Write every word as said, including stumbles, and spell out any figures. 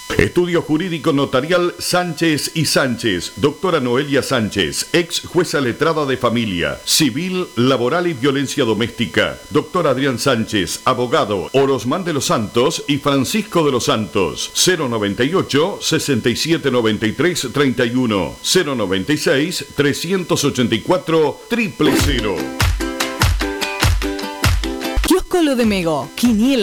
Estudio Jurídico Notarial Sánchez y Sánchez. Doctora Noelia Sánchez, ex jueza letrada de familia, civil, laboral y violencia doméstica. Doctor Adrián Sánchez, abogado, Orosmán de los Santos y Francisco de los Santos. cero noventa y ocho, sesenta y siete noventa y tres, treinta y uno. cero noventa y seis, trescientos ochenta y cuatro, cero cero cero. Kiosco Lo de Mego, Quiniela.